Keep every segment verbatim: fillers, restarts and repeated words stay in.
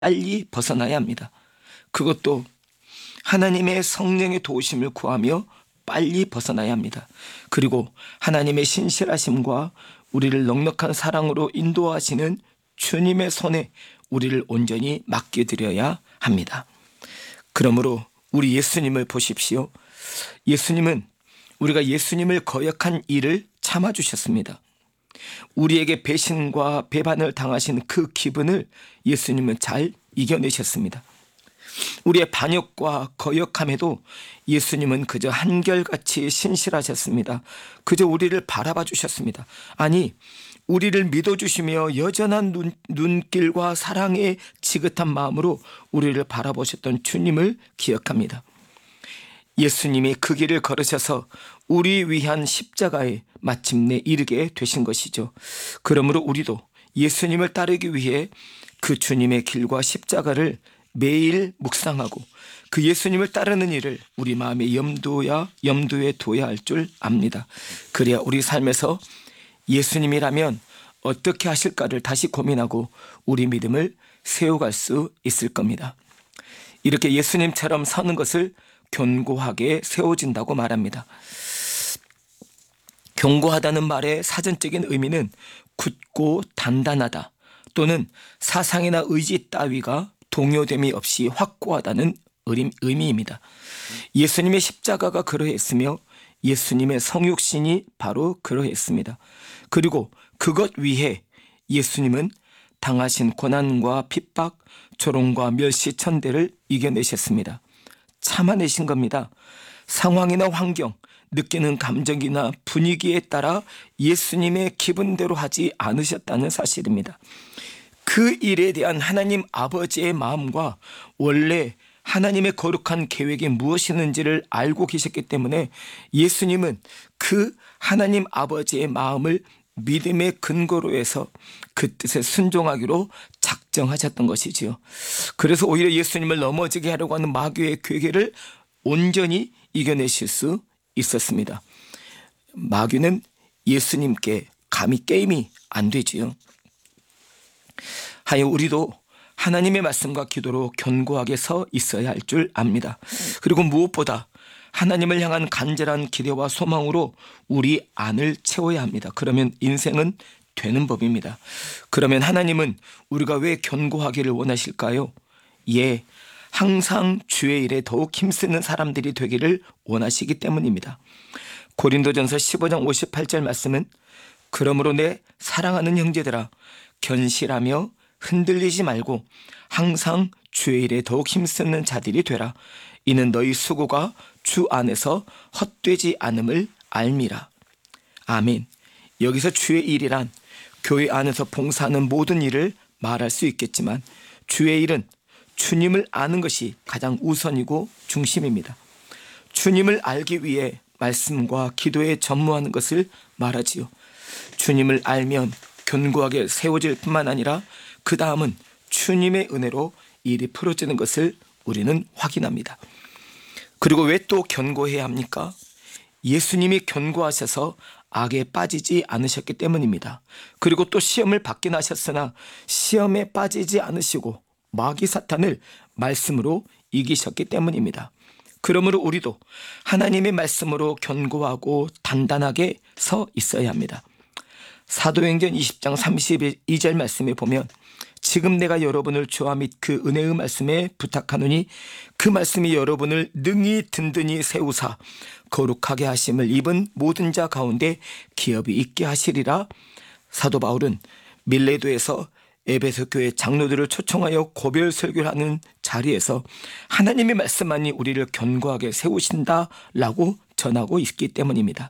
빨리 벗어나야 합니다. 그것도 하나님의 성령의 도우심을 구하며 빨리 벗어나야 합니다. 그리고 하나님의 신실하심과 우리를 넉넉한 사랑으로 인도하시는 주님의 손에 우리를 온전히 맡겨드려야 합니다. 그러므로 우리 예수님을 보십시오. 예수님은 우리가 예수님을 거역한 일을 참아주셨습니다. 우리에게 배신과 배반을 당하신 그 기분을 예수님은 잘 이겨내셨습니다. 우리의 반역과 거역함에도 예수님은 그저 한결같이 신실하셨습니다. 그저 우리를 바라봐 주셨습니다. 아니, 우리를 믿어주시며 여전한 눈, 눈길과 사랑의 지긋한 마음으로 우리를 바라보셨던 주님을 기억합니다. 예수님이 그 길을 걸으셔서 우리 위한 십자가에 마침내 이르게 되신 것이죠. 그러므로 우리도 예수님을 따르기 위해 그 주님의 길과 십자가를 매일 묵상하고 그 예수님을 따르는 일을 우리 마음의 염두야, 염두에 둬야 할 줄 압니다. 그래야 우리 삶에서 예수님이라면 어떻게 하실까를 다시 고민하고 우리 믿음을 세워갈 수 있을 겁니다. 이렇게 예수님처럼 사는 것을 견고하게 세워진다고 말합니다. 견고하다는 말의 사전적인 의미는 굳고 단단하다 또는 사상이나 의지 따위가 동요됨이 없이 확고하다는 의미입니다. 예수님의 십자가가 그러했으며 예수님의 성육신이 바로 그러했습니다. 그리고 그것 위해 예수님은 당하신 고난과 핍박, 조롱과 멸시 천대를 이겨내셨습니다. 참아내신 겁니다. 상황이나 환경, 느끼는 감정이나 분위기에 따라 예수님의 기분대로 하지 않으셨다는 사실입니다. 그 일에 대한 하나님 아버지의 마음과 원래 하나님의 거룩한 계획이 무엇이는지를 알고 계셨기 때문에 예수님은 그 하나님 아버지의 마음을 믿음의 근거로 해서 그 뜻에 순종하기로 작정하셨던 것이지요. 그래서 오히려 예수님을 넘어지게 하려고 하는 마귀의 괴계를 온전히 이겨내실 수 있었습니다. 마귀는 예수님께 감히 게임이 안 되지요. 하여 우리도 하나님의 말씀과 기도로 견고하게 서 있어야 할 줄 압니다. 그리고 무엇보다 하나님을 향한 간절한 기대와 소망으로 우리 안을 채워야 합니다. 그러면 인생은 되는 법입니다. 그러면 하나님은 우리가 왜 견고하기를 원하실까요? 예, 항상 주의 일에 더욱 힘쓰는 사람들이 되기를 원하시기 때문입니다. 고린도전서 십오 장 오십팔 절 말씀은 그러므로 내 사랑하는 형제들아 견실하며 흔들리지 말고 항상 주의 일에 더욱 힘쓰는 자들이 되라. 이는 너희 수고가 주 안에서 헛되지 않음을 알미라. 아멘. 여기서 주의 일이란 교회 안에서 봉사하는 모든 일을 말할 수 있겠지만 주의 일은 주님을 아는 것이 가장 우선이고 중심입니다. 주님을 알기 위해 말씀과 기도에 전무하는 것을 말하지요. 주님을 알면 견고하게 세워질 뿐만 아니라 그 다음은 주님의 은혜로 일이 풀어지는 것을 우리는 확인합니다. 그리고 왜 또 견고해야 합니까? 예수님이 견고하셔서 악에 빠지지 않으셨기 때문입니다. 그리고 또 시험을 받긴 하셨으나 시험에 빠지지 않으시고 마귀 사탄을 말씀으로 이기셨기 때문입니다. 그러므로 우리도 하나님의 말씀으로 견고하고 단단하게 서 있어야 합니다. 사도행전 이십 장 삼십이 절 말씀에 보면 지금 내가 여러분을 주와 및 그 은혜의 말씀에 부탁하노니 그 말씀이 여러분을 능히 든든히 세우사 거룩하게 하심을 입은 모든 자 가운데 기업이 있게 하시리라. 사도 바울은 밀레도에서 에베소 교회 장로들을 초청하여 고별 설교를 하는 자리에서 하나님의 말씀만이 우리를 견고하게 세우신다라고 전하고 있기 때문입니다.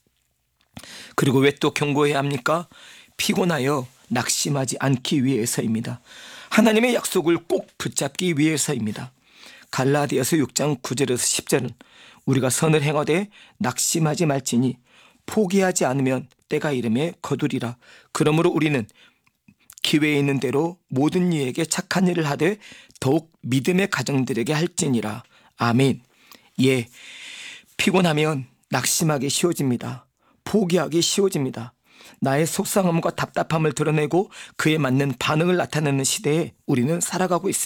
그리고 왜 또 견고해야 합니까? 피곤하여 낙심하지 않기 위해서입니다. 하나님의 약속을 꼭 붙잡기 위해서입니다. 갈라디아서 육 장 구 절에서 십 절은 우리가 선을 행하되 낙심하지 말지니 포기하지 않으면 때가 이름에 거두리라. 그러므로 우리는 기회에 있는 대로 모든 이에게 착한 일을 하되 더욱 믿음의 가정들에게 할지니라. 아멘. 예, 피곤하면 낙심하기 쉬워집니다. 포기하기 쉬워집니다. 나의 속상함과 답답함을 드러내고 그에 맞는 반응을 나타내는 시대에 우리는 살아가고 있습니다.